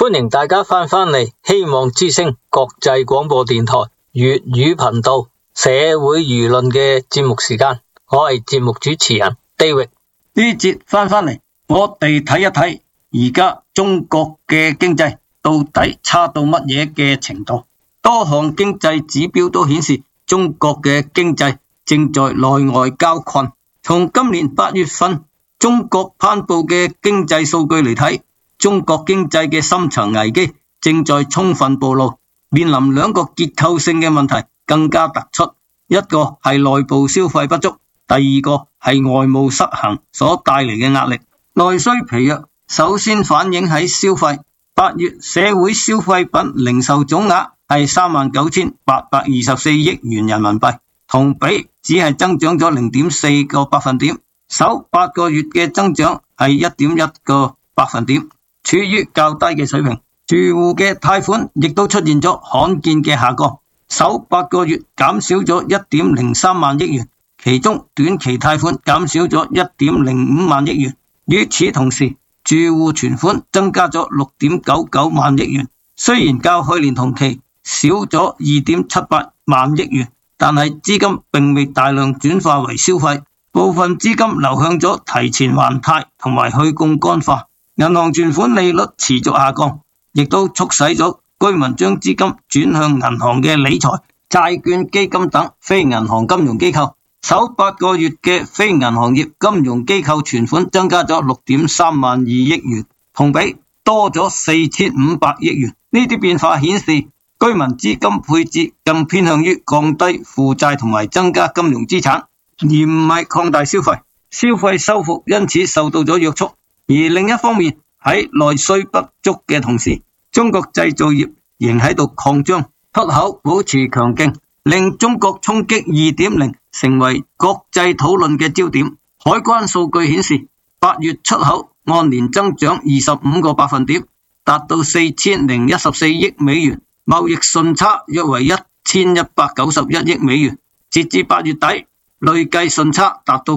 歡迎大家翻嚟希望之聲國際廣播電台粵語頻道社會輿論嘅節目時間，我係節目主持人 David。 呢節翻嚟，我哋睇一睇而家中國嘅經濟到底差到乜嘢嘅程度。多項經濟指標都顯示中國嘅經濟正在內外交困。從今年8月份中國頒布嘅經濟數據嚟睇，中國經濟嘅深層危機正在充分暴露，面臨兩個結構性嘅問題更加突出。一個係內部消費不足，第二個係外務失衡所帶嚟嘅壓力。內需疲弱首先反映喺消費。8月社會消費品零售總額係39,824億元人民幣，同比只係增長咗 0.4 個百分點，首8個月嘅增長係 1.1 個百分點，處於較低嘅水平。住戶嘅貸款亦都出現咗罕見嘅下降，首8個月減少咗 1.03 萬億元，其中短期貸款減少咗 1.05 萬億元。與此同時，住戶存款增加咗 6.99 萬億元，雖然較去年同期少咗 2.78 萬億元，但係資金並未大量轉化為消費，部分資金流向咗提前還貸同埋去槓桿化。銀行存款利率持續下降，亦都促使咗居民將資金轉向銀行嘅理財、債券、基金等非銀行金融機構。首8個月嘅非銀行業金融機構存款增加咗 6.3 萬2億元，同比多咗 4,500 億元。呢啲變化顯示居民資金配置更偏向於降低負債同埋增加金融資產，而唔係擴大消費。消費收復因此受到咗約束。而另一方面，喺內需不足嘅同時，中國製造業仍喺度擴張，出口保持強勁，令中國衝擊 2.0 成為國際討論嘅焦點。海關數據顯示，8月出口按年增長25個百分點，達到 4,014 億美元，貿易順差約為 1,191 億美元。截至8月底，累計順差達到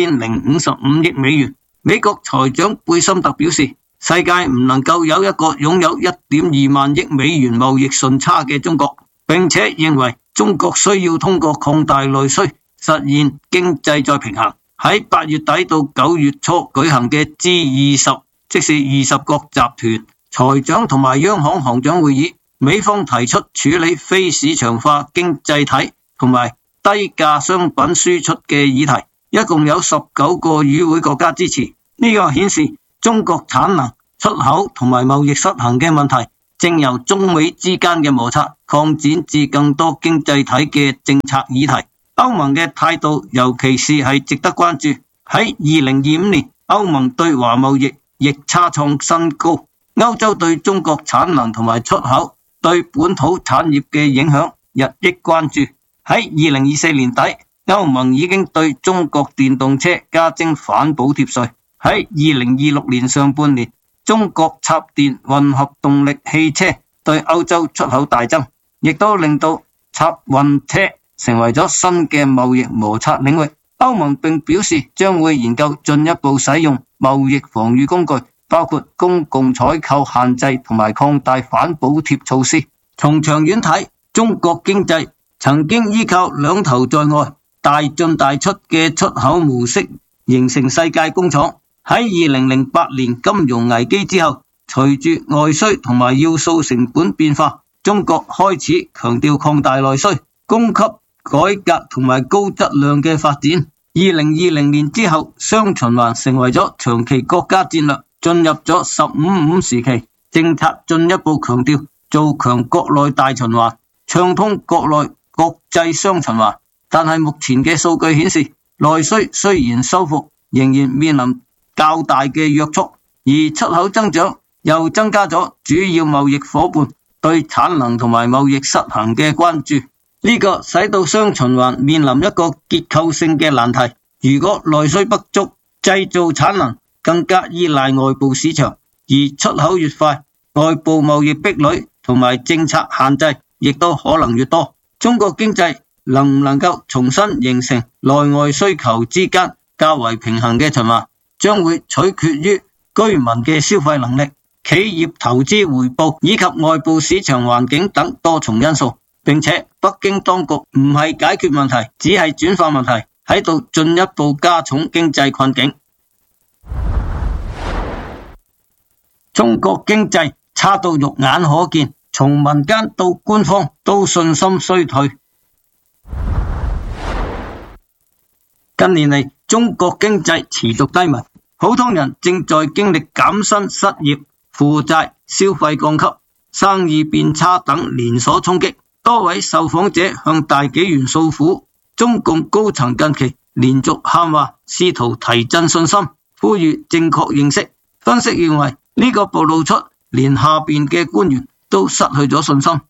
8,055 億美元。美國財長貝森特表示，世界唔能夠有一個擁有 1.2 萬億美元貿易順差嘅中國，並且認為中國需要通過擴大內需實現經濟再平衡。喺8月底到9月初舉行嘅 G20， 即是20國集團財長同埋央行行長會議，美方提出處理非市場化經濟體同埋低價商品輸出嘅議題，一共有19個與會國家支持。呢個顯示中國產能、出口同埋貿易失衡嘅問題正由中美之間嘅摩擦擴展至更多經濟體嘅政策議題。歐盟嘅態度尤其是係值得關注。喺2025年，歐盟對華貿易逆差創新高，歐洲對中國產能同埋出口對本土產業嘅影響日益關注。喺2024年底，歐盟已經對中國電動車加徵反補貼稅。喺2026年上半年，中國插電混合動力汽車對歐洲出口大增，亦都令到插混車成為咗新嘅貿易摩擦領域。歐盟並表示將會研究進一步使用貿易防禦工具，包括公共採購限制同埋擴大反補貼措施。從長遠睇，中國經濟曾經依靠兩頭在外、大進大出嘅出口模式形成世界工廠。喺2008年金融危機之後，隨住外需同埋要素成本變化，中國開始強調擴大內需、供給改革同埋高質量嘅發展。2020年之後，雙循環成為咗長期國家戰略，進入咗15/5時期，政策進一步強調做強國內大循環，暢通國內國際雙循環。但係目前嘅數據顯示，內需雖然收復，仍然面臨較大嘅約束，而出口增長又增加咗主要貿易夥伴對產能同埋貿易失衡嘅關注。呢個使到雙循環面臨一個結構性嘅難題。如果內需不足，製造產能更加依賴外部市場，而出口越快，外部貿易壁壘同埋政策限制亦都可能越多。中國經濟能唔能夠重新形成內外需求之間較為平衡嘅循環，將會取決於居民嘅消費能力、企企業投資回報以及外部市場環境等多重因素，並且北京當局唔係解決問題，只係轉化問題，喺度進一步加重經濟困境。中國經濟差到肉眼可見，從民間到官方都信心衰退。近年嚟，中國經濟持續低迷，普通人正在經歷減薪、失業、負債、消費降級、生意變差等連鎖衝擊。多位受訪者向大紀元訴苦，中共高層近期連續喊話，試圖提振信心，呼籲正確認識。分析認為，呢個暴露出連下邊嘅官員都失去咗信心。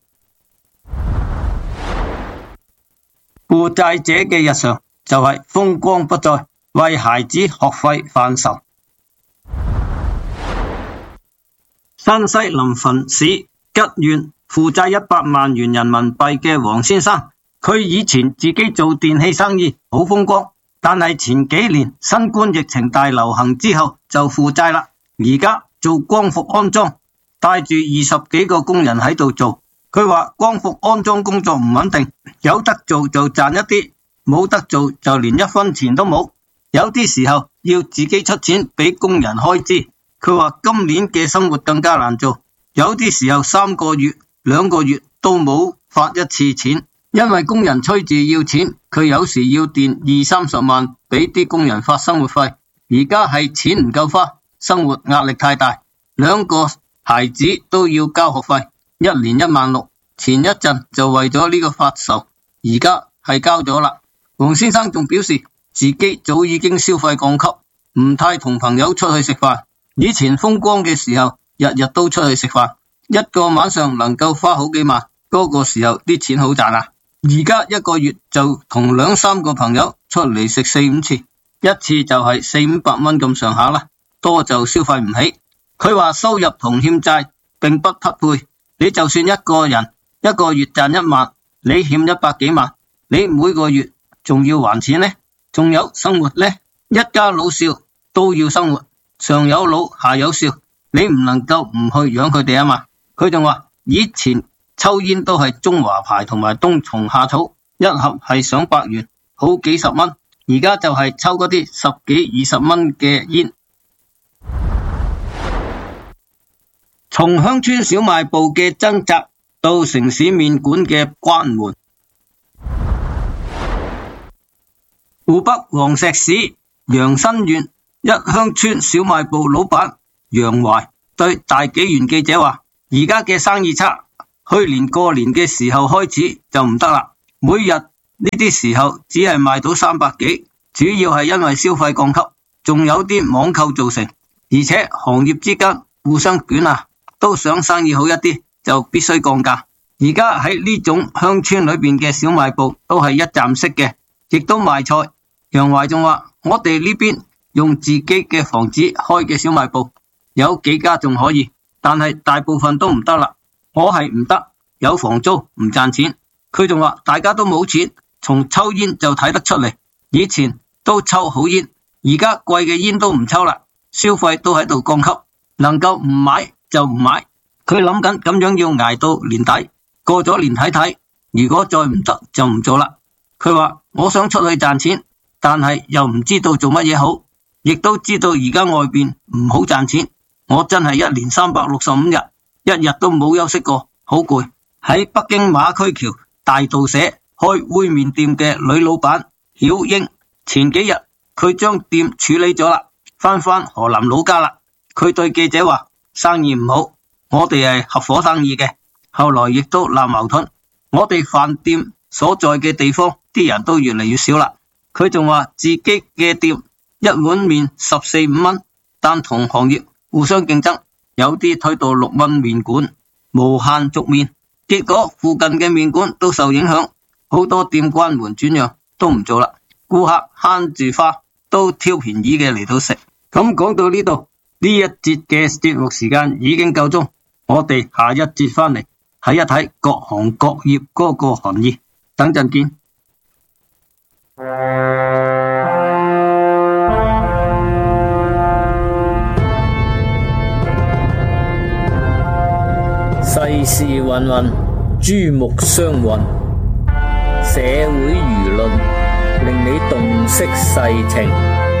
負債者嘅日常就係風光不再，為孩子學費犯愁。山西臨汾市吉縣負債100萬元人民幣嘅黃先生，佢以前自己做電器生意好風光，但係前幾年新冠疫情大流行之後就負債啦。而家做光伏安裝，帶住20幾個工人喺度做。佢話光伏安裝工作唔穩定，有得做就賺一啲，冇得做就連1分錢都冇。有啲時候要自己出錢俾工人開支。佢話今年嘅生活更加難做，有啲時候3個月、2個月都冇發一次錢，因為工人催住要錢，佢有時要墊20-30萬俾啲工人發生活費。而家係錢唔夠花，生活壓力太大，2個孩子都要交學費，1年16000，前一陣就為咗呢個發愁，而家係交咗啦。黃先生仲表示自己早已經消費降級，唔太同朋友出去食飯。以前風光嘅時候，日日都出去食飯，一個晚上能夠花好幾萬，嗰個時候啲錢好賺啊。而家一個月就同2-3個朋友出嚟食4-5次，一次就係400-500蚊咁上下啦，多就消費唔起。佢話收入同欠債並不匹配，你就算一個人一個月賺1萬，你欠100幾萬，你每個月仲要還錢呢，仲有生活呢，一家老少都要生活，上有老下有少，你唔能夠唔去養佢哋啊嘛。佢仲話以前抽煙都係中華牌同埋冬蟲夏草，一盒係上百元，好幾十蚊，而家就係抽嗰啲10幾20蚊嘅煙。從鄉村小賣部嘅掙扎到城市麵館嘅關門。湖北黃石市陽新縣一鄉村小賣部老闆楊懷對大紀元記者話，而家嘅生意差，去年過年嘅時候開始就唔得啦，每日呢啲時候只係賣到300幾，主要係因為消費降級，仲有啲網購造成，而且行業之間互相捲啊，都想生意好一啲就必須降價。而家喺呢種鄉村裏邊嘅小賣部都係一站式嘅，亦都賣菜。楊懷仲話，我哋呢邊用自己嘅房子開嘅小賣部有幾家仲可以，但係大部分都唔得啦。我係唔得，有房租唔賺錢。佢仲話大家都冇錢，從抽煙就睇得出嚟。以前都抽好煙，而家貴嘅煙都唔抽啦，消費都喺度降級，能夠唔買就唔買。佢諗緊咁樣要捱到年底，過咗年睇睇，如果再唔得就唔做啦。佢話我想出去賺錢，但係又唔知道做乜嘢好，亦都知道而家外邊唔好賺錢。我真係1年365日，一日都冇休息過，好攰。喺北京馬區橋大道社開煨麵店嘅女老闆曉英，前幾日佢將店處理咗啦，翻河南老家啦。佢對記者話，生意唔好，我哋係合夥生意嘅，後來亦都鬧矛盾，我哋飯店所在嘅地方啲人都越嚟越少啦。佢仲話自己嘅店一碗麵14-15蚊，但同行業互相競爭，有啲推到6蚊麵館，無限續麵，結果附近嘅麵館都受影響，好多店關門轉讓都唔做啦，顧客慳住花都挑便宜嘅嚟到食。咁講到呢度，呢一節嘅節目時間已經夠鐘，我哋下一節翻嚟睇一睇各行各業嗰個含義。等陣見。 世事芸芸，珠目相混，社會輿論令你洞悉世情。